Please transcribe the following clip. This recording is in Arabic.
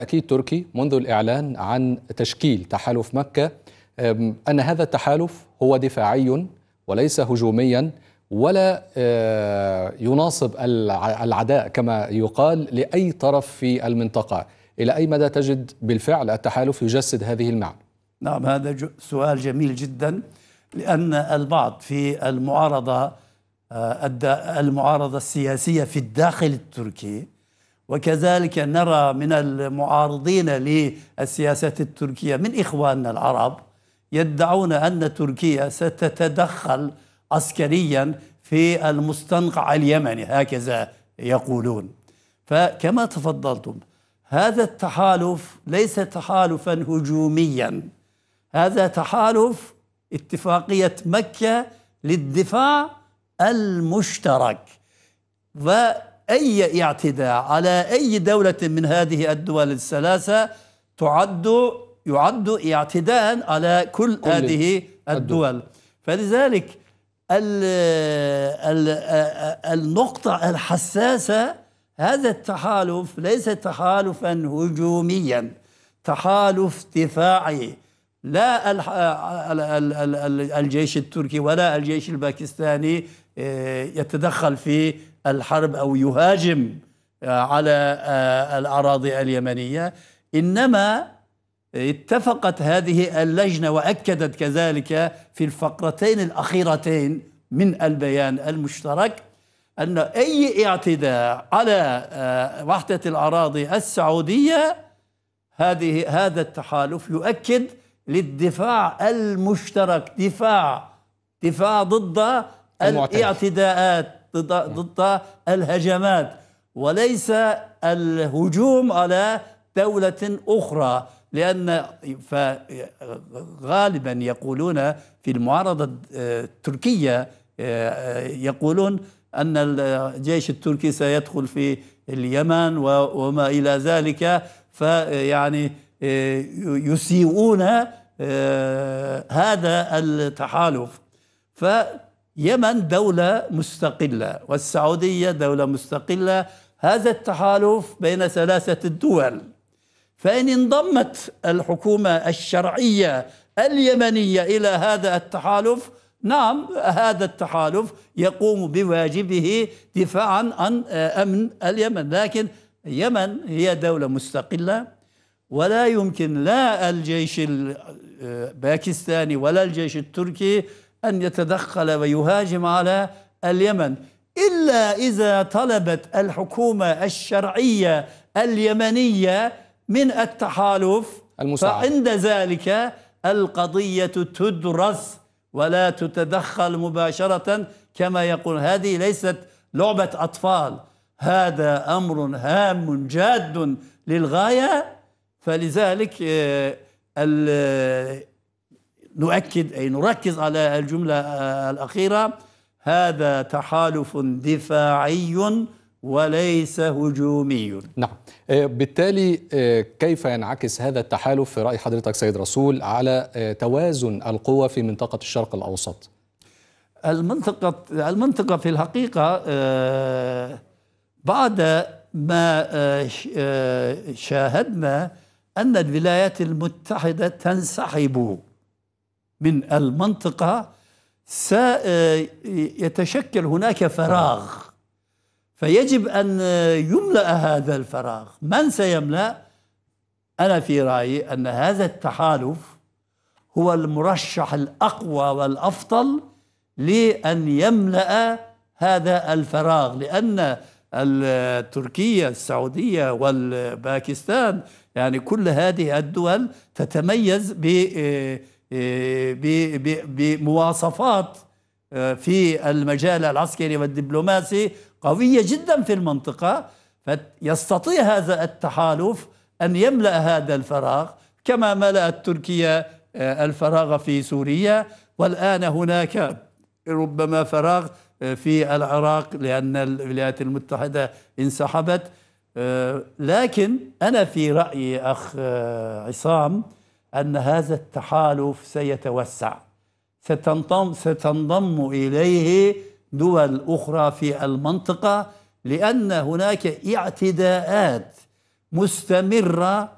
أكيد تركي منذ الإعلان عن تشكيل تحالف مكة أن هذا التحالف هو دفاعي وليس هجوميا ولا يناصب العداء كما يقال لأي طرف في المنطقة. إلى أي مدى تجد بالفعل التحالف يجسد هذه المعنى؟ نعم، هذا سؤال جميل جدا، لأن البعض في المعارضة السياسية في الداخل التركي، وكذلك نرى من المعارضين للسياسة التركية من إخواننا العرب يدعون أن تركيا ستتدخل عسكريا في المستنقع اليمني، هكذا يقولون. فكما تفضلتم، هذا التحالف ليس تحالفا هجوميا، هذا تحالف اتفاقية مكة للدفاع المشترك، وأي اعتداء على أي دولة من هذه الدول الثلاثة يعد اعتداء على كل هذه الدول. فلذلك النقطة الحساسة، هذا التحالف ليس تحالفا هجوميا، تحالف دفاعي. لا الجيش التركي ولا الجيش الباكستاني يتدخل في الحرب أو يهاجم على الأراضي اليمنية، إنما اتفقت هذه اللجنة وأكدت كذلك في الفقرتين الأخيرتين من البيان المشترك أن أي اعتداء على وحدة الأراضي السعودية هذا التحالف يؤكد للدفاع المشترك، دفاع ضد الاعتداءات، ضد الهجمات، وليس الهجوم على دولة أخرى. لأن غالبا يقولون في المعارضة التركية، يقولون أن الجيش التركي سيدخل في اليمن وما إلى ذلك، فيعني يسيئون هذا التحالف. فيمن دولة مستقلة والسعودية دولة مستقلة، هذا التحالف بين ثلاثة الدول. فإن انضمت الحكومة الشرعية اليمنية إلى هذا التحالف، نعم، هذا التحالف يقوم بواجبه دفاعا عن أمن اليمن. لكن اليمن هي دولة مستقلة، ولا يمكن لا الجيش الباكستاني ولا الجيش التركي أن يتدخل ويهاجم على اليمن، إلا إذا طلبت الحكومة الشرعية اليمنية من التحالف المساعد. فعند ذلك القضية تدرس ولا تتدخل مباشرة كما يقول. هذه ليست لعبة أطفال، هذا أمر هام جاد للغاية. فلذلك نؤكد أي نركز على الجملة الأخيرة، هذا تحالف دفاعي وليس هجومي. نعم، بالتالي كيف ينعكس هذا التحالف في رأي حضرتك سيد رسول على توازن القوى في منطقة الشرق الأوسط؟ المنطقة في الحقيقة بعد ما شاهدنا أن الولايات المتحدة تنسحب من المنطقة، سيتشكل هناك فراغ، فيجب أن يملأ هذا الفراغ. من سيملأ؟ أنا في رأيي أن هذا التحالف هو المرشح الأقوى والأفضل لأن يملأ هذا الفراغ، لأن تركيا، السعودية والباكستان، يعني كل هذه الدول تتميز بمواصفات في المجال العسكري والدبلوماسي قوية جدا في المنطقة. فيستطيع هذا التحالف أن يملأ هذا الفراغ كما ملأت تركيا الفراغ في سوريا، والآن هناك ربما فراغ في العراق لأن الولايات المتحدة انسحبت. لكن أنا في رأيي أخ عصام أن هذا التحالف سيتوسع، ستنضم إليه دول أخرى في المنطقة، لأن هناك اعتداءات مستمرة